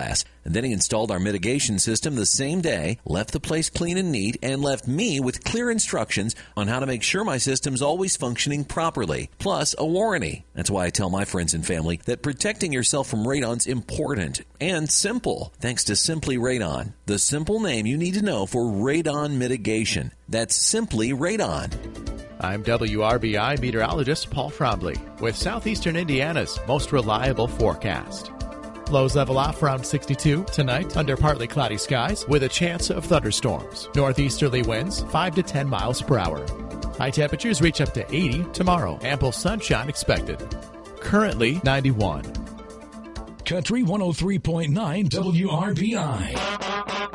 glass. And then he installed our mitigation system the same day, left the place clean and neat, and left me with clear instructions on how to make sure my system's always functioning properly, plus a warranty. That's why I tell my friends and family that protecting yourself from radon's important and simple, thanks to Simply Radon, the simple name you need to know for radon mitigation. That's Simply Radon. I'm WRBI meteorologist Paul Trombley with Southeastern Indiana's most reliable forecast. Lows level off around 62 tonight under partly cloudy skies with a chance of thunderstorms. Northeasterly winds 5 to 10 miles per hour. High temperatures reach up to 80 tomorrow. Ample sunshine expected. Currently 91. Country 103.9 WRBI.